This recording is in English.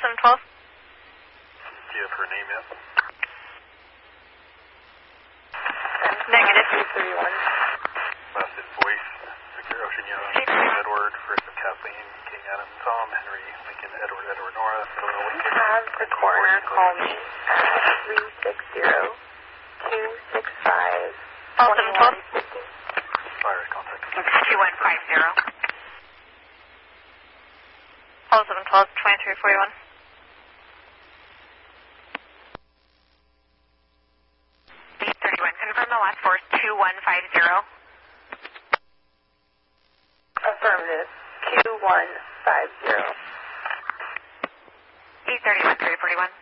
712. Do you have her name yet? Negative. 231. Last invoice, Victor Ocean Young, Edward, first of Kathleen, King Adam, Tom, Henry, Lincoln, Edward, Nora, Phil, Lincoln. Have the coroner call me at 360-265-2150. Virus contact. 2150. Call 712, 2341. Confirm the last four is 2150. Affirmative. 2150. 831 341.